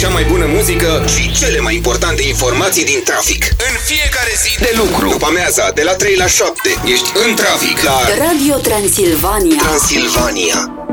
mai bună muzică și cele mai importante informații din trafic. În fiecare zi de lucru, după amiaza, de la 3 la 7, ești în trafic la Radio Transilvania. Transilvania.